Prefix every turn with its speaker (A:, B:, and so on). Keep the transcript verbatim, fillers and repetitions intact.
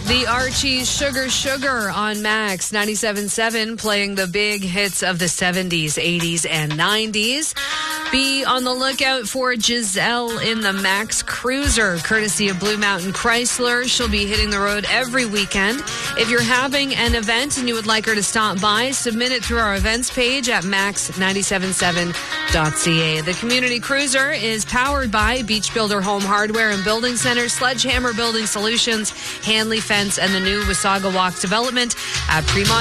A: The Archies Sugar Sugar on Max ninety-seven point seven, playing the big hits of the seventies, eighties, and nineties. Be on the lookout for Giselle in the Max Cruiser, courtesy of Blue Mountain Chrysler. She'll be hitting the road every weekend. If you're having an event and you would like her to stop by, submit it through our events page at max nine seven seven dot c a. The Community Cruiser is powered by Beach Builder Home Hardware and Building Center, Sledgehammer Building Solutions, Hanley Fence, and the new Wasaga Walk development at Fremont